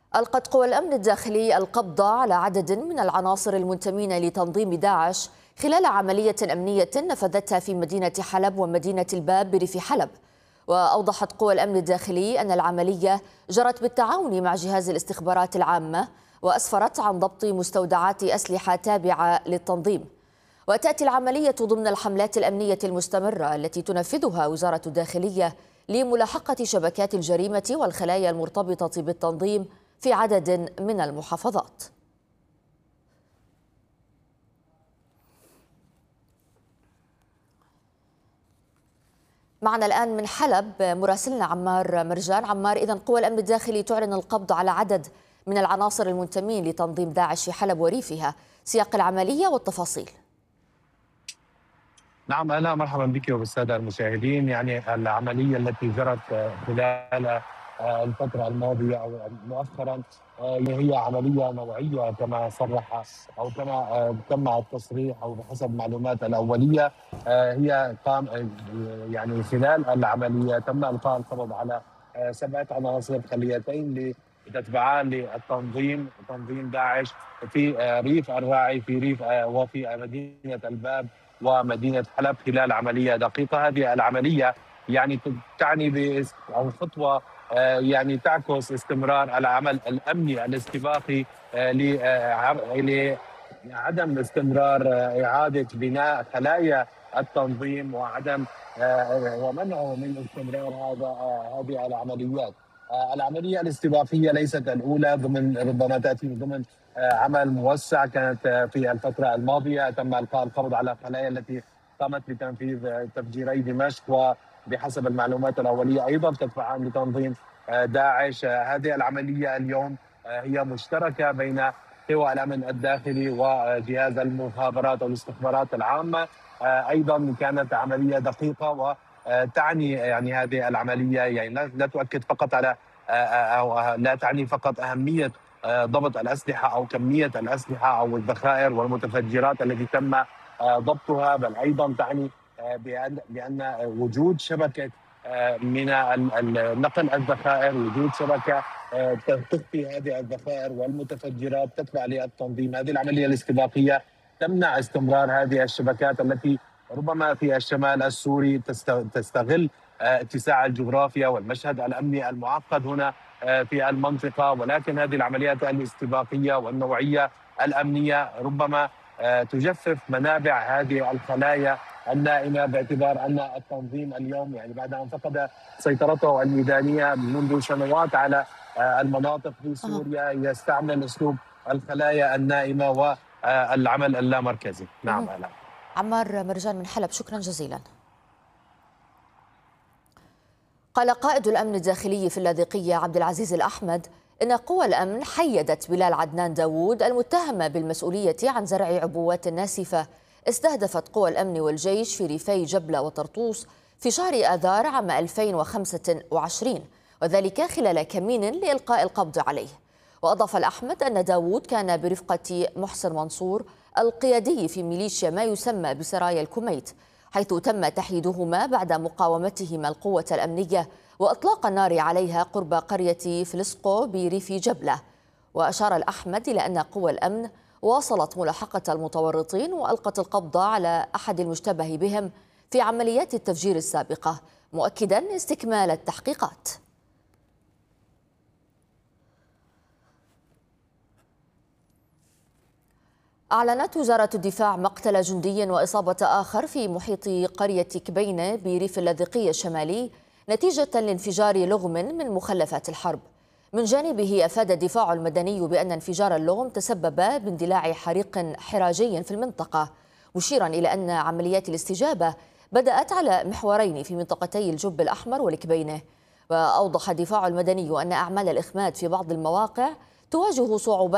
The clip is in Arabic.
ألقت قوى الأمن الداخلي القبض على عدد من العناصر المنتمين لتنظيم داعش خلال عملية أمنية نفذتها في مدينة حلب ومدينة الباب بريف حلب. وأوضحت قوى الأمن الداخلي أن العملية جرت بالتعاون مع جهاز الاستخبارات العامة، وأسفرت عن ضبط مستودعات أسلحة تابعة للتنظيم. وتأتي العملية ضمن الحملات الأمنية المستمرة التي تنفذها وزارة الداخلية لملاحقة شبكات الجريمة والخلايا المرتبطة بالتنظيم في عدد من المحافظات. معنا الآن من حلب مراسلنا عمار مرجان. عمار، إذن قوى الأمن الداخلي تعلن القبض على عدد من العناصر المنتمين لتنظيم داعش في حلب وريفها، سياق العملية والتفاصيل. نعم، أهلا مرحبا بك وبالسادة المشاهدين. يعني العملية التي جرت خلال الفترة الماضية أو مؤخرا هي عملية نوعية كما صرح أو كما تم التصريح أو بحسب المعلومات الأولية. هي قام يعني خلال العملية تم إلقاء القبض على 7 عناصر خليتين تتبعان للتنظيم تنظيم داعش في ريف الراعي في ريف وفي مدينة الباب ومدينة حلب خلال عملية دقيقة. هذه العملية يعني تعني أو خطوة يعني تعكس استمرار العمل الأمني الاستباقي لعدم استمرار إعادة بناء خلايا التنظيم وعدم ومنعه من استمرار هذه العمليات. العملية الاستباقية ليست الأولى، ربما تأتي ضمن عمل موسع كانت في الفترة الماضية. تم إلقاء القبض على الخلايا التي قامت بتنفيذ تفجيري دمشق، وبحسب المعلومات الأولية أيضا تدفعان لتنظيم داعش. هذه العملية اليوم هي مشتركة بين قوى الأمن الداخلي وجهاز المخابرات والاستخبارات العامة. أيضا كانت عملية دقيقة، وتعني يعني هذه العملية يعني لا تؤكد فقط على أو لا تعني فقط أهمية ضبط الأسلحة أو كمية الأسلحة أو الذخائر والمتفجرات التي تم ضبطها، بل أيضا تعني بأن وجود شبكة من نقل الذخائر، وجود شبكة تخفي هذه الذخائر والمتفجرات تتبع للتنظيم. هذه العملية الاستباقية تمنع استمرار هذه الشبكات التي ربما في الشمال السوري تستغل اتساع الجغرافيا والمشهد الأمني المعقد هنا في المنطقة. ولكن هذه العمليات الاستباقية والنوعية الأمنية ربما تجفف منابع هذه الخلايا النائمة، باعتبار أن التنظيم اليوم يعني بعد أن فقد سيطرته الميدانية منذ سنوات على المناطق في سوريا يستعمل أسلوب الخلايا النائمة والعمل اللامركزي. نعم أهلا. عمار مرجان من حلب، شكرا جزيلا. قال قائد الأمن الداخلي في اللاذقية عبد العزيز الأحمد إن قوى الأمن حيدت بلال عدنان داوود المتهم بالمسؤولية عن زرع عبوات ناسفة استهدفت قوى الأمن والجيش في ريفي جبلة وطرطوس في شهر آذار عام 2025، وذلك خلال كمين لإلقاء القبض عليه. وأضاف الأحمد أن داوود كان برفقة محسن منصور القيادي في ميليشيا ما يسمى بسرايا الكميت، حيث تم تحييدهما بعد مقاومتهما القوة الأمنية وإطلاق النار عليها قرب قرية فلسقو بريف جبلة. وأشار الأحمد إلى أن قوى الأمن واصلت ملاحقة المتورطين وألقت القبض على أحد المشتبه بهم في عمليات التفجير السابقة، مؤكدا استكمال التحقيقات. أعلنت وزارة الدفاع مقتل جندي وإصابة آخر في محيط قرية كبينة بريف اللاذقية الشمالي نتيجة لانفجار لغم من مخلفات الحرب. من جانبه أفاد الدفاع المدني بأن انفجار اللغم تسبب باندلاع حريق حراجي في المنطقة، مشيرا إلى أن عمليات الاستجابة بدأت على محورين في منطقتي الجب الأحمر والكبينة. وأوضح الدفاع المدني أن أعمال الإخماد في بعض المواقع تواجه صعوبات